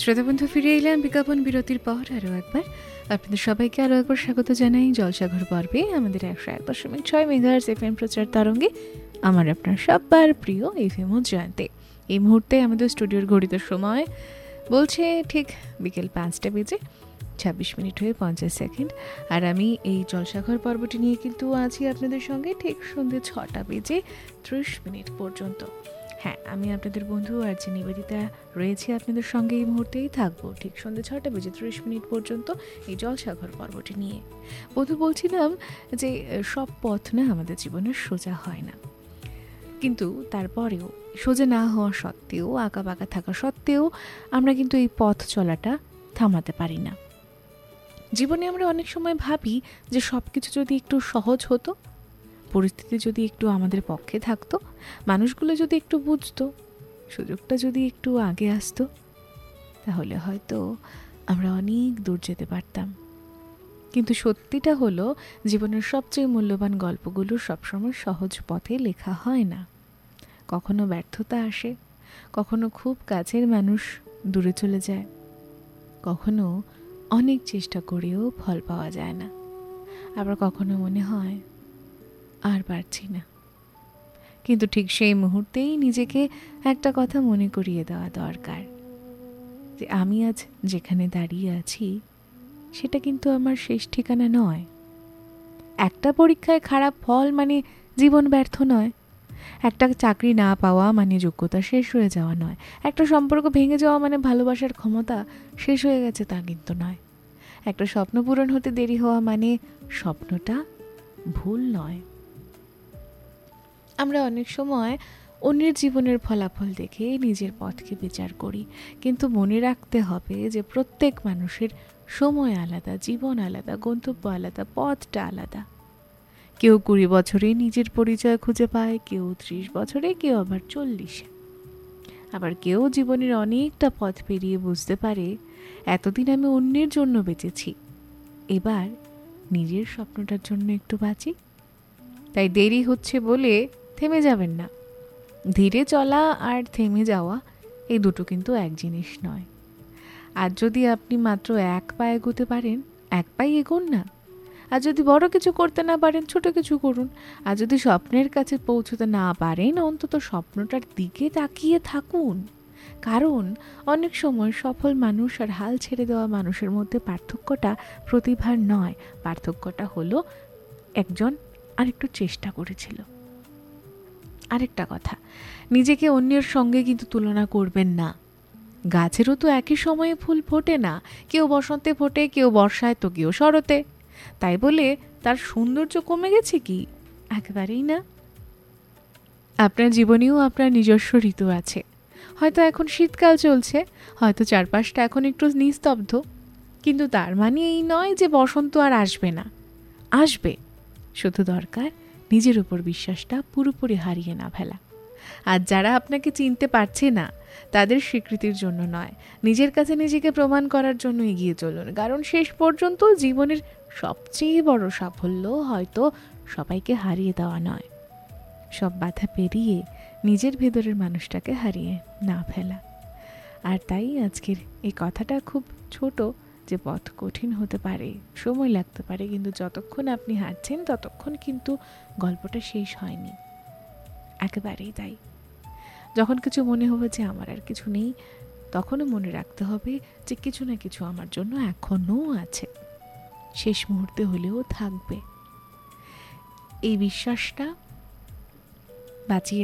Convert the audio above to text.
শ্রোতাবন্ধু, ফিরে এলাম বিজ্ঞাপন বিরতির পর আরও একবার। আপনাদের সবাইকে আরও একবার স্বাগত জানাই জলসাঘর পর্বে আমাদের 101.6 মেগাহার্টজ FM প্রচার তরঙ্গে। আমার আপনার সবার প্রিয় FM জয়ন্তী। এই মুহূর্তে আমাদের স্টুডিওর ঘড়িতে সময় বলছে ঠিক বিকেল 5টা বেজে 26 মিনিট হয়ে 50 সেকেন্ড। আর আমি এই জলসাঘর পর্বটি নিয়ে কিন্তু আছি আপনাদের সঙ্গে ঠিক সন্ধ্যে 6টা বেজে 30 মিনিট পর্যন্ত। হ্যাঁ, আমি আপনাদের বন্ধু আর যে নিবেদিতা রয়েছে আপনাদের সঙ্গে এই মুহূর্তেই থাকবো ঠিক সন্ধ্যে 6টা বেজে 30 মিনিট পর্যন্ত এই জলসাঘর পর্বটি নিয়ে। বন্ধু, বলছিলাম যে সব পথ না আমাদের জীবনে সোজা হয় না, কিন্তু তারপরেও সোজা না হওয়া সত্ত্বেও, আঁকা বাঁকা থাকা সত্ত্বেও আমরা কিন্তু এই পথ চলাটা থামাতে পারি না। জীবনে আমরা অনেক সময় ভাবি যে সব কিছু যদি একটু সহজ হতো, পরিস্থিতি যদি একটু আমাদের পক্ষে থাকতো, মানুষগুলো যদি একটু বুঝতো, সুযোগটা যদি একটু আগে আসতো, তাহলে হয়তো আমরা অনেক দূর যেতে পারতাম। কিন্তু সত্যিটা হলো, জীবনের সবচেয়ে মূল্যবান গল্পগুলো সবসময় সহজ পথে লেখা হয় না। কখনো ব্যর্থতা আসে, কখনো খুব কাছের মানুষ দূরে চলে যায়, কখনো অনেক চেষ্টা করেও ফল পাওয়া যায় না, আবার কখনো মনে হয় আর পারছি না। কিন্তু ঠিক সেই মুহূর্তেই নিজেকে একটা কথা মনে করিয়ে দেওয়া দরকার, যে আমি আজ যেখানে দাঁড়িয়ে আছি সেটা কিন্তু আমার শেষ ঠিকানা নয়। একটা পরীক্ষায় খারাপ ফল মানে জীবন ব্যর্থ নয়। একটা চাকরি না পাওয়া মানে যোগ্যতা শেষ হয়ে যাওয়া নয়। একটা সম্পর্ক ভেঙে যাওয়া মানে ভালোবাসার ক্ষমতা শেষ হয়ে গেছে তা কিন্তু নয়। একটা স্বপ্ন পূরণ হতে দেরি হওয়া মানে স্বপ্নটা ভুল নয়। আমরা অনেক সময় অন্যের জীবনের ফলাফল দেখে নিজের পথকে বিচার করি, কিন্তু মনে রাখতে হবে যে প্রত্যেক মানুষের সময় আলাদা, জীবন আলাদা, গন্তব্য আলাদা, পথটা আলাদা। কেউ 20 বছরে নিজের পরিচয় খুঁজে পায়, কেউ 30 বছরে, কেউ আবার 40-এ। আবার কেউ জীবনের অনেকটা পথ পেরিয়ে বুঝতে পারে, এতদিন আমি অন্যের জন্য বেঁচেছি, এবার নিজের স্বপ্নটার জন্য একটু বাঁচি। তাই দেরি হচ্ছে বলে থেমে যাবেন না। ধীরে চলা আর থেমে যাওয়া এই দুটো কিন্তু এক জিনিস নয়। আর যদি আপনি মাত্র এক পা এগোতে পারেন, এক পাই এগোন না। আর যদি বড় কিছু করতে না পারেন, ছোট কিছু করুন। আর যদি স্বপ্নের কাছে পৌঁছতে না পারেন, অন্তত স্বপ্নটার দিকে তাকিয়ে থাকুন। কারণ অনেক সময় সফল মানুষ আর হাল ছেড়ে দেওয়া মানুষের মধ্যে পার্থক্যটা প্রতিভার নয়, পার্থক্যটা হলো একজন আরেকটু চেষ্টা করেছিল। আরেকটা কথা, নিজেকে অন্যের সঙ্গে কিন্তু তুলনা করবেন না। গাছেরও তো একই সময়ে ফুল ফোটে না। কেউ বসন্তে ফোটে, কেউ বর্ষায়, তো কেউ শরতে। তাই বলে তার সৌন্দর্য কমে গেছে কি? একেবারেই না। আপনার জীবনেও আপনার নিজস্ব ঋতু আছে। হয়তো এখন শীতকাল চলছে, হয়তো চারপাশটা এখন একটু নিস্তব্ধ, কিন্তু তার মানে এই নয় যে বসন্ত আর আসবে না। আসবে, শুধু দরকার নিজের উপর বিশ্বাসটা পুরোপুরি হারিয়ে না ফেলা। আর যারা আপনাকে চিনতে পারছে না, তাদের স্বীকৃতির জন্য নয়, নিজের কাছে নিজেকে প্রমাণ করার জন্য এগিয়ে চলুন। কারণ শেষ পর্যন্ত জীবনের সবচেয়ে বড় সাফল্য হয়তো সবাইকে হারিয়ে দেওয়া নয়, সব বাধা পেরিয়ে নিজের ভেতরের মানুষটাকে হারিয়ে না ফেলা। আর তাই আজকের এই কথাটা খুব ছোট, যে পথ কঠিন হতে পারে, সময় লাগতে পারে, কিন্তু যতক্ষণ আপনি হাঁটছেন ততক্ষণ কিন্তু গল্পটা শেষ হয়নি। একেবারেই তাই। যখন কিছু মনে হবে যে আমার আর কিছু নেই, তখনও মনে রাখতে হবে যে কিছু না কিছু আমার জন্য এখনও আছে, শেষ মুহূর্তে হলেও থাকবে। এই বিশ্বাসটা বাঁচিয়ে